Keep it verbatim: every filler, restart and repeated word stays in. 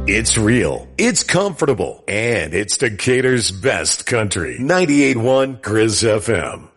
It's real, it's comfortable, and it's Decatur's best country. ninety-eight point one Grizz F M.